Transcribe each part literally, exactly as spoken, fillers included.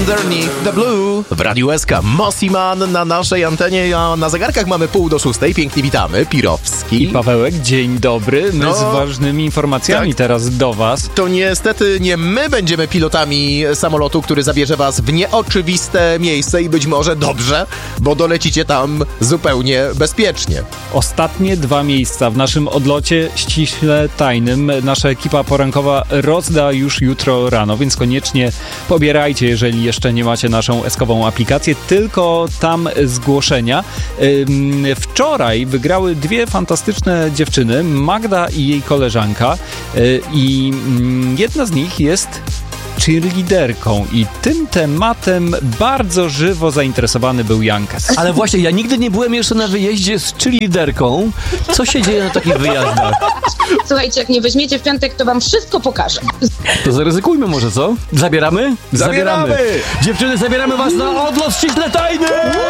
Underneath the Blue w Radiu S K. Mossy Man na naszej antenie, a na zegarkach mamy pół do szóstej. Pięknie witamy. Pirowski i Pawełek, dzień dobry. My no, z ważnymi informacjami tak. teraz do was. To niestety nie my będziemy pilotami samolotu, który zabierze was w nieoczywiste miejsce i być może dobrze, bo dolecicie tam zupełnie bezpiecznie. Ostatnie dwa miejsca w naszym odlocie ściśle tajnym nasza ekipa porankowa rozda już jutro rano, więc koniecznie pobierajcie, jeżeli jeszcze nie macie naszą eskową aplikację, tylko tam zgłoszenia. Ym, wczoraj wygrały dwie fantastyczne dziewczyny, Magda i jej koleżanka, yy, i yy, jedna z nich jest cheerleaderką i tym tematem bardzo żywo zainteresowany był Jankes. Ale właśnie, ja nigdy nie byłem jeszcze na wyjeździe z cheerleaderką. Co się dzieje na takich wyjazdach? Słuchajcie, jak nie weźmiecie w piątek, to wam wszystko pokażę. To zaryzykujmy może, co? Zabieramy? Zabieramy! zabieramy. Dziewczyny, zabieramy was na odlot ściśle tajny!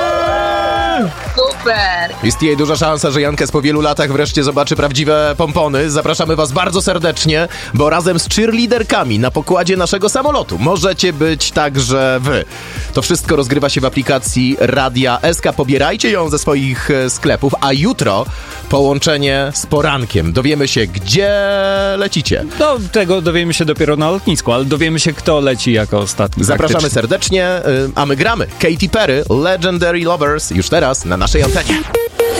Super! Istnieje duża szansa, że Jankes po wielu latach wreszcie zobaczy prawdziwe pompony. Zapraszamy was bardzo serdecznie, bo razem z cheerleaderkami na pokładzie naszego samolotu możecie być także wy. To wszystko rozgrywa się w aplikacji Radia S K. Pobierajcie ją ze swoich sklepów, a jutro połączenie z porankiem. Dowiemy się, gdzie lecicie. No, tego dowiemy się dopiero na lotnisku, ale dowiemy się, kto leci jako ostatni. Zapraszamy praktycznie. serdecznie, a my gramy. Katy Perry, Legendary Lovers, już teraz na naszej antenie.